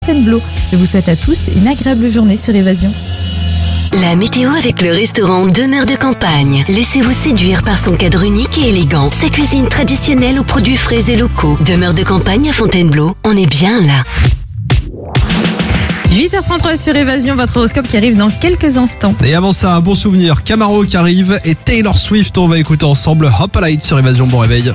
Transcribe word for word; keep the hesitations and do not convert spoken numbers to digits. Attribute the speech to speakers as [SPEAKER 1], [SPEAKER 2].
[SPEAKER 1] Fontainebleau. Je vous souhaite à tous une agréable journée sur Évasion.
[SPEAKER 2] La météo avec le restaurant Demeure de Campagne. Laissez-vous séduire par son cadre unique et élégant. Sa cuisine traditionnelle aux produits frais et locaux. Demeure de Campagne à Fontainebleau. On est bien là.
[SPEAKER 1] huit heures trente-trois sur Évasion, votre horoscope qui arrive dans quelques instants.
[SPEAKER 3] Et avant ça, un bon souvenir, Camaro qui arrive et Taylor Swift. On va écouter ensemble Hop Light sur Évasion. Bon réveil.